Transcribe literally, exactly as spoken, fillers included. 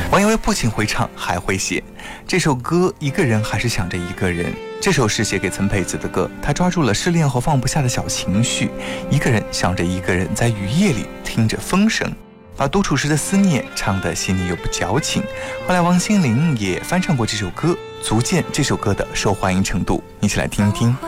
王一为不仅会唱还会写，这首歌一个人还是想着一个人。这首是写给曾沛子的歌，他抓住了失恋后放不下的小情绪，一个人想着一个人，在雨夜里听着风声，把独处时的思念唱得细腻又不矫情。后来王心凌也翻唱过这首歌，足见这首歌的受欢迎程度。一起来听听。